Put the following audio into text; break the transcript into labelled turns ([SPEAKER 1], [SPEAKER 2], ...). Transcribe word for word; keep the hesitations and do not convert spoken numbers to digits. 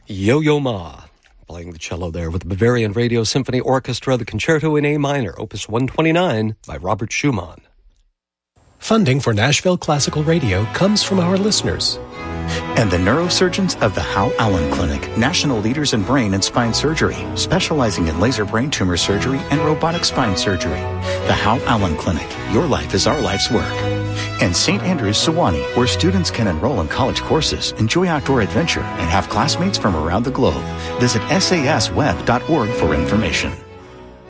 [SPEAKER 1] Yo-Yo Ma, playing the cello there with the Bavarian Radio Symphony Orchestra, the Concerto in A minor, Opus one twenty-nine by Robert Schumann.
[SPEAKER 2] Funding for Nashville Classical Radio comes from our listeners.
[SPEAKER 3] And the neurosurgeons of the Hal Allen Clinic, national leaders in brain and spine surgery, specializing in laser brain tumor surgery and robotic spine surgery. The Hal Allen Clinic, your life is our life's work. And Saint Andrews Sewanee, where students can enroll in college courses, enjoy outdoor adventure, and have classmates from around the globe. Visit S A S web dot org for information.